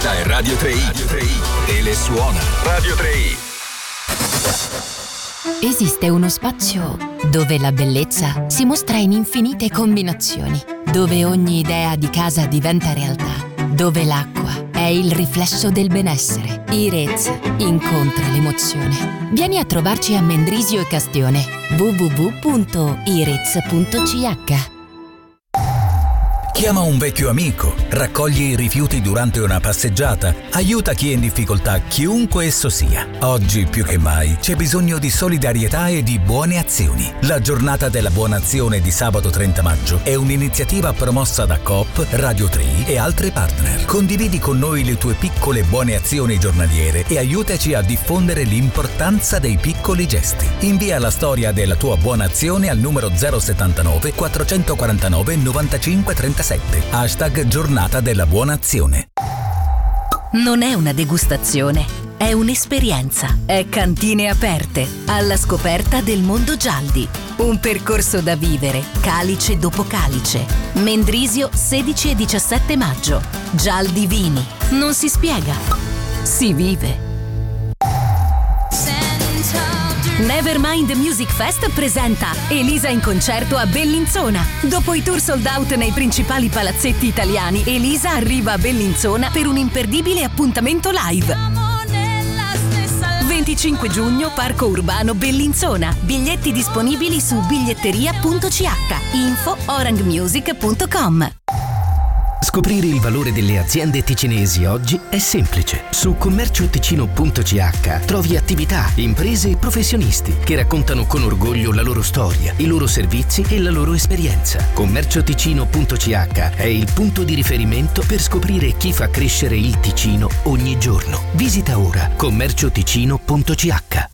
Questa è Radio 3i. Radio 3i. E le suona. Radio 3i. Esiste uno spazio dove la bellezza si mostra in infinite combinazioni, dove ogni idea di casa diventa realtà, dove l'acqua è il riflesso del benessere. Irez incontra l'emozione. Vieni a trovarci a Mendrisio e Castione. www.irez.ch. Chiama un vecchio amico, raccogli i rifiuti durante una passeggiata, aiuta chi è in difficoltà, chiunque esso sia. Oggi più che mai c'è bisogno di solidarietà e di buone azioni. La giornata della buona azione di sabato 30 maggio è un'iniziativa promossa da Coop, Radio 3 e altre partner. Condividi con noi le tue piccole buone azioni giornaliere e aiutaci a diffondere l'importanza dei piccoli gesti. Invia la storia della tua buona azione al numero 079 449 95 37. Hashtag Giornata della Buona Azione. Non è una degustazione, è un'esperienza. È Cantine Aperte, alla scoperta del mondo Gialdi. Un percorso da vivere, calice dopo calice. Mendrisio 16 e 17 maggio. Gialdi Vini. Non si spiega, si vive. Nevermind Music Fest presenta Elisa in concerto a Bellinzona. Dopo i tour sold out nei principali palazzetti italiani, Elisa arriva a Bellinzona per un imperdibile appuntamento live. 25 giugno, Parco Urbano Bellinzona. Biglietti disponibili su biglietteria.ch. Info orangmusic.com. Scoprire il valore delle aziende ticinesi oggi è semplice. Su commercioticino.ch trovi attività, imprese e professionisti che raccontano con orgoglio la loro storia, i loro servizi e la loro esperienza. Commercioticino.ch è il punto di riferimento per scoprire chi fa crescere il Ticino ogni giorno. Visita ora commercioticino.ch.